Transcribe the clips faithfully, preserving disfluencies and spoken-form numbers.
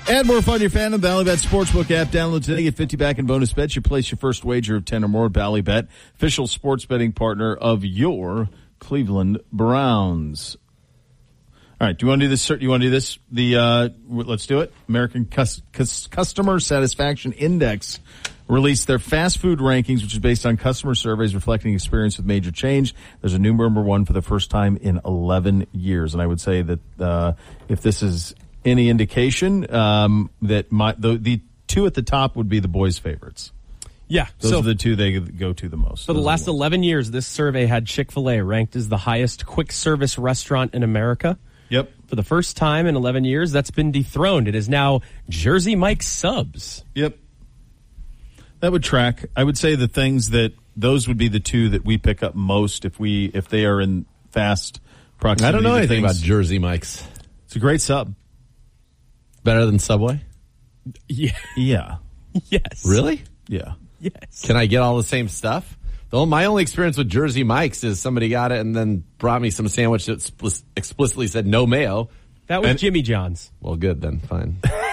Add more fun to your fan of the Ballybet Sportsbook app. Download today. Get fifty back in bonus bets. You place your first wager of ten or more. Ballybet, official sports betting partner of your Cleveland Browns. All right. Do you want to do this? Do you want to do this? The uh, let's do it. American Cus- Cus- Customer Satisfaction Index released their fast food rankings, which is based on customer surveys reflecting experience with major change. There's a new number one for the first time in eleven years, and I would say that uh, if this is any indication, um, that my the, the two at the top would be the boys' favorites. Yeah. Those so are the two they go to the most. For the Those last the eleven years, this survey had Chick-fil-A ranked as the highest quick service restaurant in America. Yep. For the first time in eleven years, that's been dethroned. It is now Jersey Mike's Subs. Yep. That would track. I would say the things that those would be the two that we pick up most if we if they are in fast proximity. I don't know to anything things. about Jersey Mike's. It's a great sub. Better than Subway? Yeah. Yeah. Yes. Really? Yeah. Yes. Can I get all the same stuff? Though my only experience with Jersey Mike's is somebody got it and then brought me some sandwich that expl- explicitly said no mayo. That was and, Jimmy John's. Well, good then. Fine.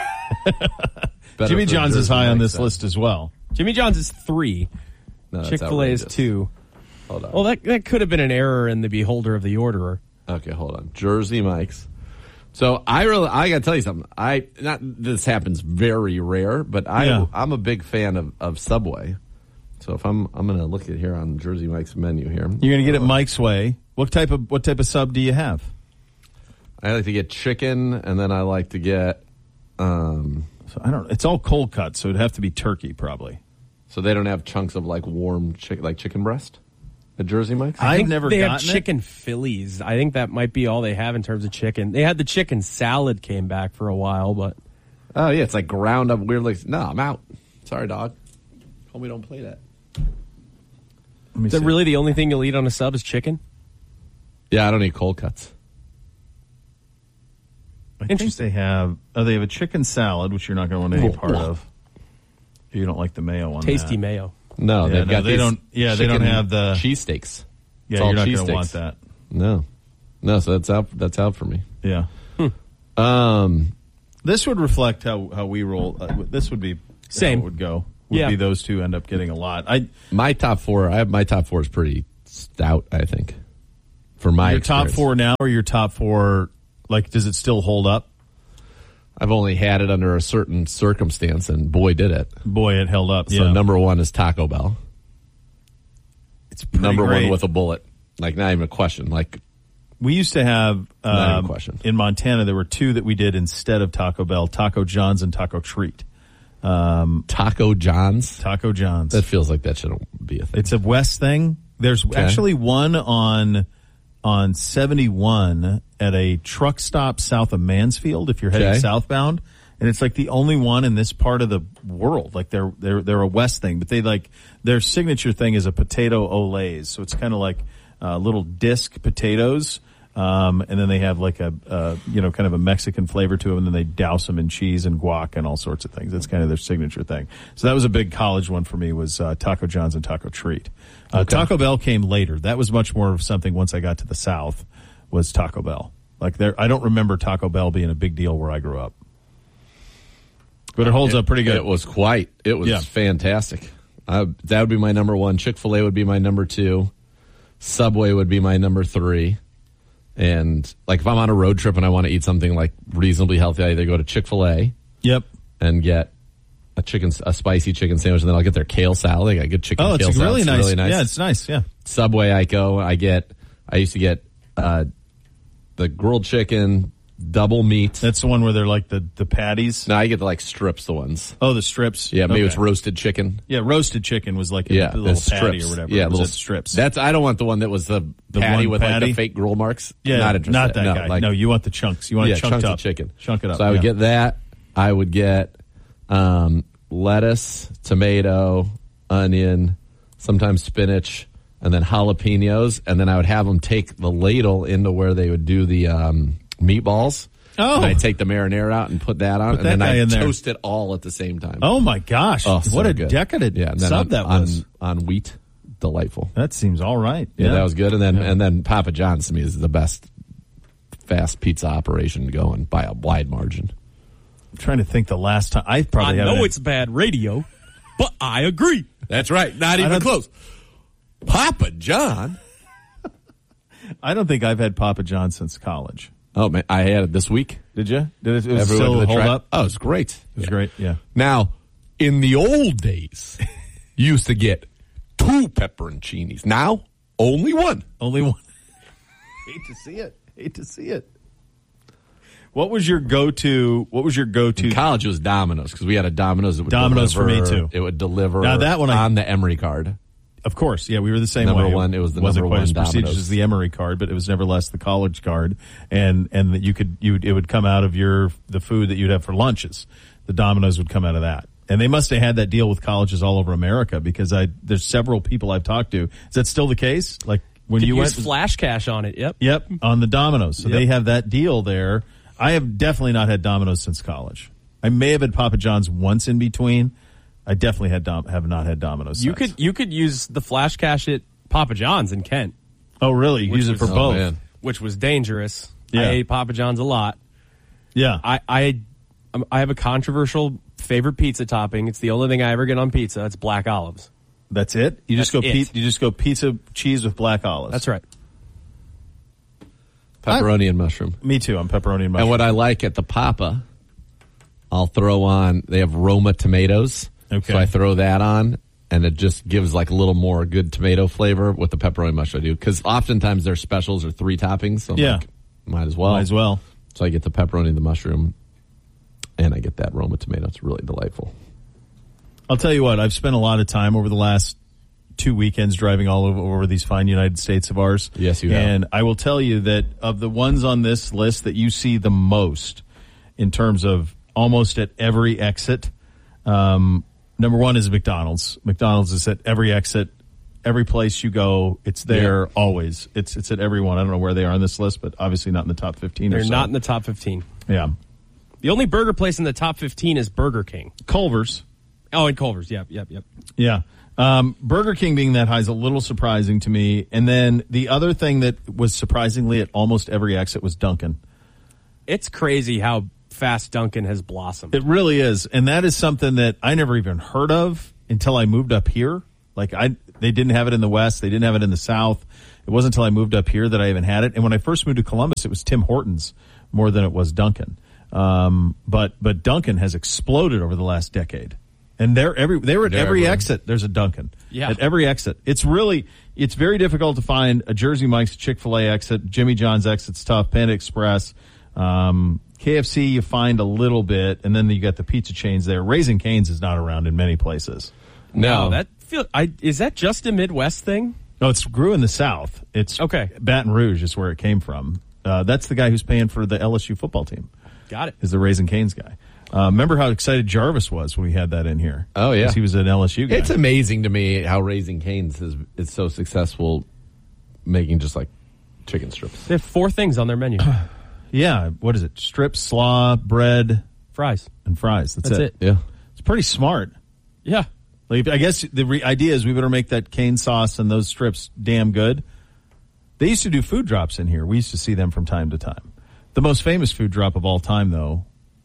Jimmy John's Jersey is high on Mike's this then. list as well. Jimmy John's is three. No, that's Chick-fil-A is outrageous. two. Hold on. Well, that that could have been an error in the beholder of the orderer. Okay, hold on. Jersey Mike's. So I really, I got to tell you something. I not this happens very rare, but I Yeah. I'm a big fan of, of Subway. So if I'm I'm going to look at here on Jersey Mike's menu here. You're going to get it Mike's way. What type of what type of sub do you have? I like to get chicken, and then I like to get. Um, So I don't. It's all cold cut, so it'd have to be turkey probably. so they don't have chunks of like warm chicken, like chicken breast at Jersey Mike's. I've think never they have gotten it. chicken Phillies. I think that might be all they have in terms of chicken. They had the chicken salad came back for a while, but Oh yeah, it's like ground up weird. Like no, I'm out. Sorry, dog. Told me don't play that. Let me is that see. really the only thing you'll eat on a sub is chicken? Yeah, I don't eat cold cuts. I think they have. Oh, they have a chicken salad, which you're not going to want any part of. If you don't like the mayo on Tasty that. mayo. No, Yeah, they've no, got they these don't- yeah, they don't chicken have the- cheesesteaks. Yeah, It's all you're not going to cheesesteaks. want that. No, no. So that's out. That's out for me. Yeah. Um, This would reflect how, how we roll. Uh, this would be Same. how it would go. Would Yeah. be those two end up getting a lot. I my top four. I have my top four is pretty stout. I think for my your top experience. four now, or your top four? Like, does it still hold up? I've only had it under a certain circumstance, and boy, did it. Boy, it held up. So yeah. number one is Taco Bell. it's pretty Number great. one with a bullet. Like not even a question. Like We used to have Not even a um, question. in Montana. There were two that we did instead of Taco Bell: Taco John's and Taco Treat. Um, Taco John's. Taco John's. That feels like that shouldn't be a thing. It's a West thing. There's actually one on on seventy-one at a truck stop south of Mansfield if you're heading Okay. southbound, and it's like the only one in this part of the world. Like they're they're they're a West thing, but they like their signature thing is a potato olays. So it's kind of like uh, little disc potatoes. Um, and then they have like a, uh, you know, kind of a Mexican flavor to them, and then they douse them in cheese and guac and all sorts of things. That's kind of their signature thing. So that was a big college one for me was, uh, Taco John's and Taco Treat. Uh, Okay. Taco Bell came later. That was much more of something once I got to the South was Taco Bell. Like there, I don't remember Taco Bell being a big deal where I grew up. But it holds It- up pretty good. It was quite. It was Yeah. fantastic. Uh, that would be my number one. Chick-fil-A would be my number two. Subway would be my number three. And like if I'm on a road trip and I want to eat something like reasonably healthy, I either go to Chick-fil-A Yep. and get a chicken, a spicy chicken sandwich, and then I'll get their kale salad. They got good chicken Oh, kale it's salad. really It's nice. really nice. Yeah, it's nice. Yeah. Subway, I go. I get. I used to get uh, the grilled chicken, double meat. That's the one where they're like the, the patties. No, I get the like strips, the ones. Oh, the strips. Yeah, maybe Okay. it's roasted chicken. Yeah, roasted chicken was like a Yeah, little the patty strips. or whatever. Yeah, It was little at strips. That's. I don't want the one that was the, The patty one with like patty? the fake grill marks. Yeah, not interested. not that no, guy. Like, no, you want the chunks. You want yeah, it chunked chunks up. of chicken. Chunk it up. So I would yeah. get that. I would get um, lettuce, tomato, onion, sometimes spinach, and then jalapenos. And then I would have them take the ladle into where they would do the um, meatballs. Oh. And I'd take the marinara out and put that on, Put and that then guy I'd in there. toast it all at the same time. Oh my gosh! Oh, so what a good. decadent yeah, and then sub on, that on, was. on wheat. Delightful. That seems all right. Yeah, that was good. And then Yeah. and then Papa John's to me is the best fast pizza operation going by a wide margin. I'm trying to think the last time. I probably I haven't know had- it's bad radio, but I agree. That's right. Not even don't- close. Papa John. I don't think I've had Papa John since college. Oh man, I had it this week. Did you? Did it, it was Everyone still to the hold track. up? Oh, it was great. It was great. Yeah. Now, in the old days, you used to get two pepperoncinis. Now, only one. Only one. Hate to see it. Hate to see it. What was your go-to? What was your go-to? In college, it was Domino's because we had a Domino's that would Domino's for deliver, me, too. It would deliver Now, that one I- on the Emery card. Of course, yeah, we were the same Number way. one, it was the wasn't number quite one as prestigious Domino's. as the Emory card, but it was nevertheless the college card, and and that you could you it would come out of your the food that you'd have for lunches. The Domino's would come out of that, and they must have had that deal with colleges all over America because I there's several people I've talked to. Is that still the case? Like when Could you use went, flash cash on it. Yep. yep, on the Domino's, so Yep. they have that deal there. I have definitely not had Domino's since college. I may have had Papa John's once in between. I definitely had Dom- have not had Domino's. You since. could you could use the flash cash at Papa John's in Kent, Oh, really? You Which use it was- for Oh, both. man. which was dangerous. Yeah. I ate Papa John's a lot. Yeah. I I um, I have a controversial favorite pizza topping. It's the only thing I ever get on pizza. It's black olives. That's it. You just go. That's Pe- it. you just go pizza cheese with black olives. That's right. Pepperoni and mushroom. Me too. I'm pepperoni and mushroom. And what I like at the Papa, I'll throw on, they have Roma tomatoes. Okay. So I throw that on, and it just gives like a little more good tomato flavor with the pepperoni mushroom I do. Because oftentimes their specials are three toppings. So I'm Yeah. like, might as well. Might as well. So I get the pepperoni, the mushroom, and I get that Roma tomato. It's really delightful. I'll tell you what. I've spent a lot of time over the last two weekends driving all over, over these fine United States of ours. Yes, you have. And I will tell you that of the ones on this list that you see the most in terms of almost at every exit, um, number one is McDonald's. McDonald's is at every exit. Every place you go, it's there Yeah. always. It's it's at every one. I don't know where they are on this list, but obviously not in the top fifteen or They're so. not in the top fifteen. Yeah. The only burger place in the top fifteen is Burger King. Culver's. Oh, and Culver's. Yep, yep, yep. Yeah. Um, Burger King being that high is a little surprising to me. And then the other thing that was surprisingly at almost every exit was Dunkin'. It's crazy how fast Dunkin' has blossomed. It really is. And that is something that I never even heard of until I moved up here. Like I, they didn't have it in the West. They didn't have it in the South. It wasn't until I moved up here that I even had it. And when I first moved to Columbus, it was Tim Hortons more than it was Dunkin'. Um, but, but Dunkin' has exploded over the last decade. And they're every they were at They're every everywhere. exit. There's a Dunkin'. Yeah. At every exit. It's really it's very difficult to find a Jersey Mike's, Chick-fil-A exit, Jimmy John's exit's tough, Panda Express, um, K F C you find a little bit, and then you got the pizza chains there. Raising Cane's is not around in many places. No, that feel I is that just a Midwest thing? No, it's grew in the South. It's Okay. Baton Rouge is where it came from. Uh, that's the guy who's paying for the L S U football team. Got it. Is the Raising Cane's guy. Uh, remember how excited Jarvis was when we had that in here? Oh, yeah. 'Cause he was an L S U guy. It's amazing to me how Raising Cane's is, is so successful making just like chicken strips. They have four things on their menu. Yeah, what is it? Strips, slaw, bread, Fries. and fries. That's, That's it. it. Yeah. It's pretty smart. Yeah. Like, I guess the re- idea is we better make that cane sauce and those strips damn good. They used to do food drops in here. We used to see them from time to time. The most famous food drop of all time, though,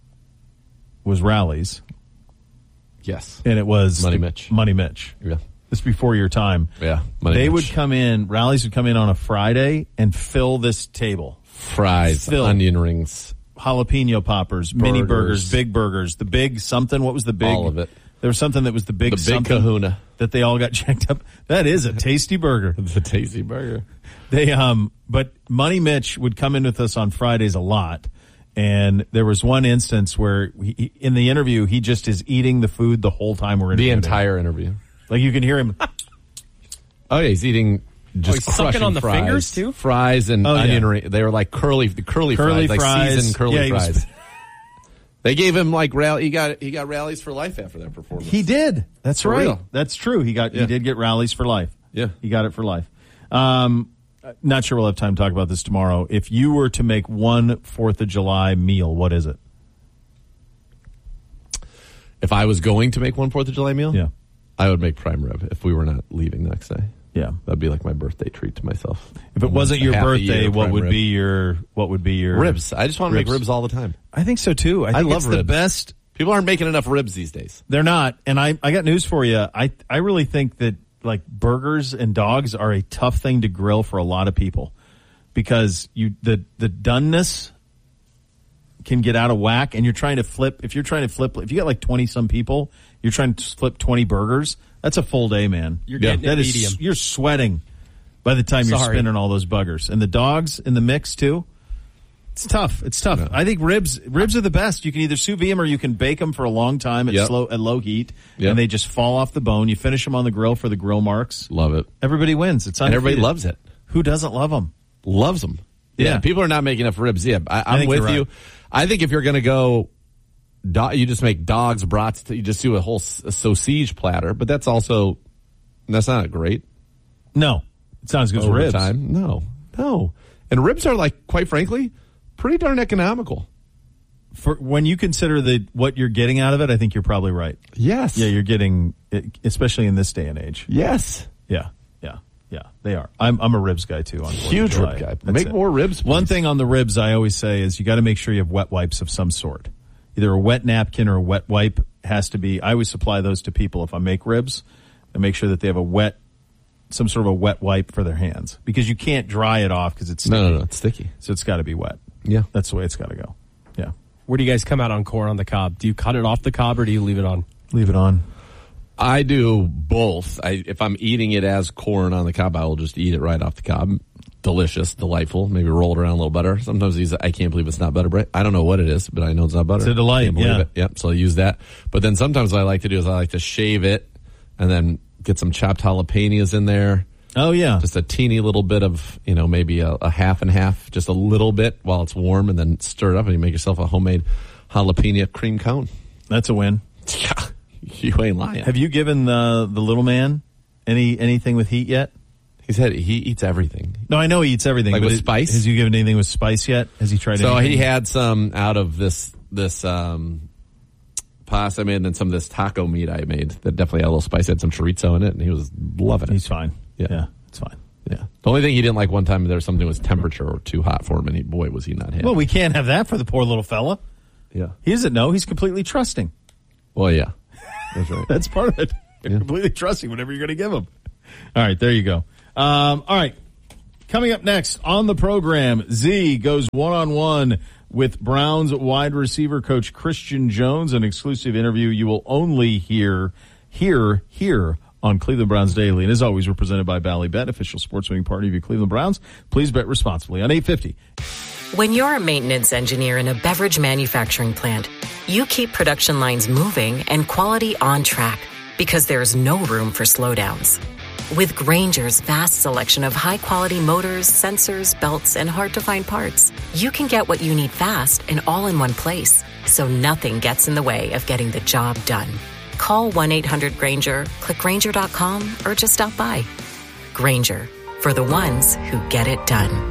was Rally's, Yes. and it was Money the- Mitch. Money Mitch. Yeah. This is before your time. Yeah. Money they Mitch. would come in, Rally's would come in on a Friday and fill this table. Fries, Phil. onion rings. Jalapeno poppers, mini burgers, Burgers. big burgers, the big something. What was the big? All of it. There was something that was the big The big something kahuna. that they all got checked up. That is a tasty burger. The tasty burger. They um, but Money Mitch would come in with us on Fridays a lot, and there was one instance where he, he- in the interview he just is eating the food the whole time we're The interviewing him. entire interview. Like you can hear him. Oh, yeah. He's eating just he's sucking crushing on the fries. fingers, too? Fries and Oh, yeah. onion ring. They were like curly, the curly, Curly fries, fries. like seasoned curly Yeah, he was- fries. They gave him like rally. He got he got rallies for life after that performance. He did. That's For right. real. That's true. He got he Yeah. did get rallies for life. Yeah. He got it for life. Um, not sure we'll have time to talk about this tomorrow. If you were to make one Fourth of July meal, what is it? If I was going to make one Fourth of July meal, Yeah. I would make prime rib if we were not leaving the next day. Yeah. That'd be like my birthday treat to myself. If it Almost wasn't a your half a birthday, year what prime would rib. be your what would be your Ribs. I just want to make Ribs. ribs all the time. I think so too. I, think love it's ribs. the best. People aren't making enough ribs these days. They're not. And I, I got news for you. I, I really think that like burgers and dogs are a tough thing to grill for a lot of people because you the the doneness can get out of whack, and you're trying to flip. If you're trying to flip, if you got like twenty some people, you're trying to flip twenty burgers. That's a full day, man. You're getting That it is- medium. You're sweating by the time you're Sorry. spinning all those buggers, and the dogs in the mix too. It's tough. It's tough. Yeah. I think ribs ribs are the best. You can either sous vide them or you can bake them for a long time at Yep. slow at low heat, Yep. and they just fall off the bone. You finish them on the grill for the grill marks. Love it. Everybody wins. It's And everybody undefeated. loves it. Who doesn't love them? Loves them. Yeah. Yeah. People are not making enough ribs. Yeah. I, I I'm think with you're you. right. I think if you're going to go, do, you just make dogs, brats, you just do a whole s- a sausage platter, but that's also, that's not great. No, it sounds good as Over ribs. time. No, no. And ribs are like, quite frankly, pretty darn economical. For when you consider the what you're getting out of it, I think you're probably right. Yes. Yeah, you're getting, especially in this day and age. Yes. Yeah, yeah, yeah. They are. I'm I'm a ribs guy too. On Fourth of Huge July. rib guy. That's Make it. more ribs, One please. thing on the ribs I always say is you got to make sure you have wet wipes of some sort. Either a wet napkin or a wet wipe has to be. I always supply those to people if I make ribs, and make sure that they have a wet, some sort of a wet wipe for their hands because you can't dry it off because it's sticky. No, no, no. It's sticky. So it's got to be wet. Yeah. That's the way it's got to go. Yeah. Where do you guys come out on corn on the cob? Do you cut it off the cob or do you leave it on? Leave it on. I do both. I, if I'm eating it as corn on the cob, I will just eat it right off the cob. Delicious, delightful. Maybe roll it around a little butter. Sometimes these, I can't believe it's not butter bread. I don't know what it is, but I know it's not butter. It's a delight, Can't believe yeah. it. Yep. So I use that. But then sometimes what I like to do is I like to shave it and then get some chopped jalapenos in there. Oh yeah. Just a teeny little bit of, you know, maybe a, a half and half, just a little bit while it's warm, and then stir it up and you make yourself a homemade jalapeno cream cone. That's a win. Yeah, you ain't lying. Have you given the the little man any anything with heat yet? He said he eats everything. No, I know he eats everything. Like but with it- spice? Has you given anything with spice yet? Has he tried So anything? he had some out of this this um, pasta I made, and then some of this taco meat I made that definitely had a little spice. It had some chorizo in it, and he was loving it. He's fine. Yeah. Yeah, it's fine. Yeah. The only thing he didn't like one time, there was something was temperature or too hot for him, and he, boy, was he not happy. Well, we can't have that for the poor little fella. yeah. He doesn't know. He's completely trusting. Well, yeah. That's right. That's part of it. You're Yeah. completely trusting whatever you're going to give him. All right, there you go. Um, all right. Coming up next on the program, Z goes one-on-one with Browns wide receiver coach Christian Jones, an exclusive interview you will only hear here, here on Cleveland Browns Daily. And as always, we're presented by Ballybet, official sports betting partner of your Cleveland Browns. Please bet responsibly on eight fifty. When you're a maintenance engineer in a beverage manufacturing plant, you keep production lines moving and quality on track because there's no room for slowdowns. With Grainger's vast selection of high-quality motors, sensors, belts, and hard-to-find parts, you can get what you need fast and all in one place, so nothing gets in the way of getting the job done. Call one eight hundred Grainger, click Grainger dot com, or just stop by. Grainger, for the ones who get it done.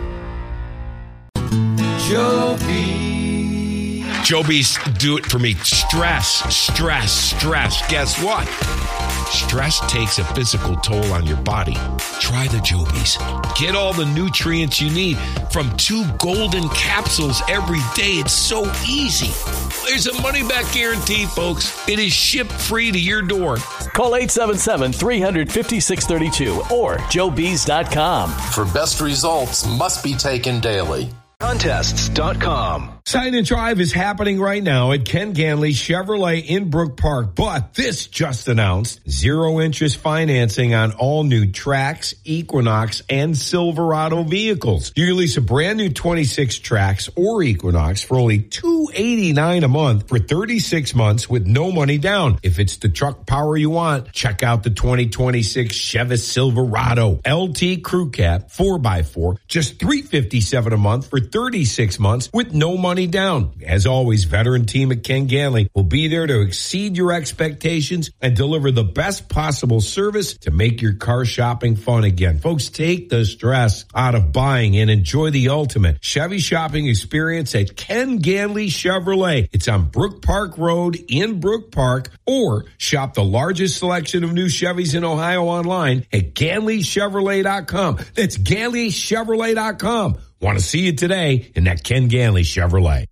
Joby. Joby's do it for me. Stress, stress, stress. Guess what? Stress takes a physical toll on your body. Try the Jobies. Get all the nutrients you need from two golden capsules every day. It's so easy. There's a money-back guarantee, folks. It is shipped free to your door. Call eight seven seven, three five six three two or joe bees dot com. For best results must be taken daily. Contests dot com. Sign and Drive is happening right now at Ken Ganley Chevrolet in Brook Park, but this just announced zero interest financing on all new Trax, Equinox, and Silverado vehicles. You can lease a brand new twenty-six Trax or Equinox for only two hundred eighty-nine dollars a month for thirty-six months with no money down. If it's the truck power you want, check out the twenty twenty-six Chevy Silverado L T Crew Cab four by four, just three hundred fifty-seven dollars a month for thirty-six months with no money money down. As always, veteran team at Ken Ganley will be there to exceed your expectations and deliver the best possible service to make your car shopping fun again. Folks, take the stress out of buying and enjoy the ultimate Chevy shopping experience at Ken Ganley Chevrolet. It's on Brook Park Road in Brook Park, or shop the largest selection of new Chevys in Ohio online at Ganley Chevrolet dot com. That's Ganley Chevrolet dot com. Want to see you today in that Ken Ganley Chevrolet.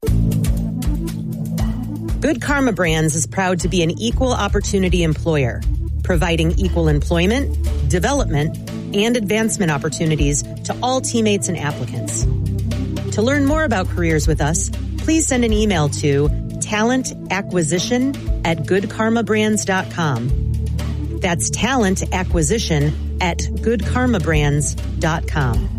Good Karma Brands is proud to be an equal opportunity employer, providing equal employment, development, and advancement opportunities to all teammates and applicants. To learn more about careers with us, please send an email to talent acquisition at good karma brands dot com. That's talent acquisition at good karma brands dot com.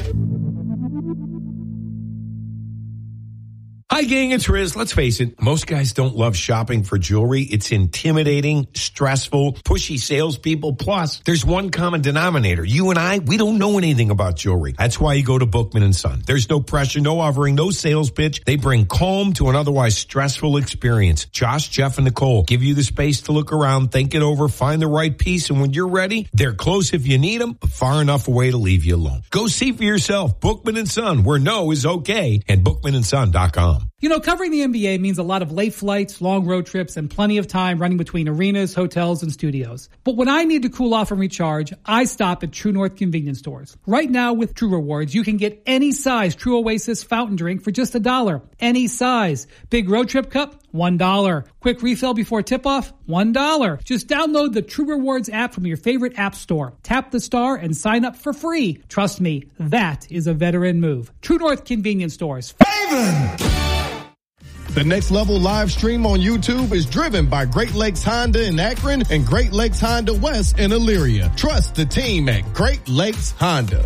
Hi, gang, it's Riz. Let's face it, most guys don't love shopping for jewelry. It's intimidating, stressful, pushy salespeople. Plus, there's one common denominator. You and I, we don't know anything about jewelry. That's why you go to Bookman and Son. There's no pressure, no offering, no sales pitch. They bring calm to an otherwise stressful experience. Josh, Jeff, and Nicole give you the space to look around, think it over, find the right piece, and when you're ready, they're close if you need them, but far enough away to leave you alone. Go see for yourself. Bookman and Son, where no is okay, and bookman and son dot com. You know, covering the N B A means a lot of late flights, long road trips, and plenty of time running between arenas, hotels, and studios. But when I need to cool off and recharge, I stop at True North convenience stores. Right now with True Rewards, you can get any size True Oasis fountain drink for just a dollar. Any size. Big road trip cup? One dollar. Quick refill before tip-off? One dollar. Just download the True Rewards app from your favorite app store. Tap the star and sign up for free. Trust me, that is a veteran move. True North convenience stores. The Next Level live stream on YouTube is driven by Great Lakes Honda in Akron and Great Lakes Honda West in Elyria. Trust the team at Great Lakes Honda.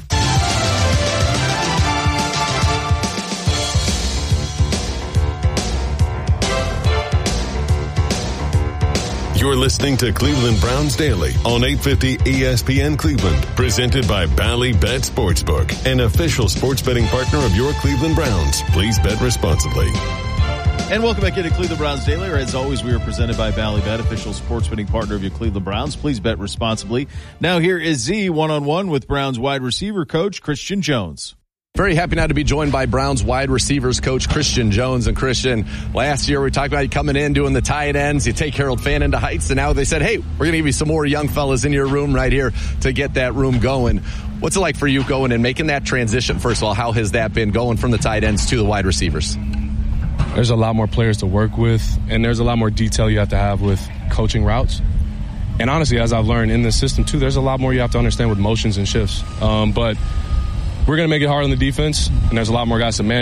You're listening to Cleveland Browns Daily on eight fifty E S P N Cleveland, presented by Bally Bet Sportsbook, an official sports betting partner of your Cleveland Browns. Please bet responsibly. And welcome back into Cleveland Browns Daily. As always, we are presented by Bally Bet, official sports betting partner of your Cleveland Browns. Please bet responsibly. Now here is Z one-on-one with Browns wide receiver coach Christian Jones. Very happy now to be joined by Browns wide receivers coach Christian Jones. And Christian, last year we talked about you coming in, doing the tight ends. You take Harold Fannin to Heights, and now they said, hey, we're going to give you some more young fellas in your room right here to get that room going. What's it like for you going and making that transition? First of all, how has that been going from the tight ends to the wide receivers? There's a lot more players to work with, and there's a lot more detail you have to have with coaching routes. And honestly, as I've learned in this system too, there's a lot more you have to understand with motions and shifts. Um, but we're going to make it hard on the defense, and there's a lot more guys to manage.